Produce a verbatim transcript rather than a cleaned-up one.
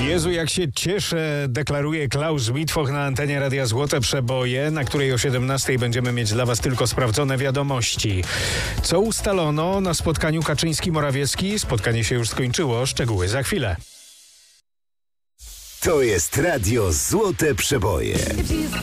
Jezu, jak się cieszę, deklaruje Klaus Witwoch na antenie Radia Złote Przeboje, na której o siedemnastej będziemy mieć dla Was tylko sprawdzone wiadomości. Co ustalono na spotkaniu Kaczyński-Morawiecki? Spotkanie się już skończyło, szczegóły za chwilę. To jest Radio Złote Przeboje.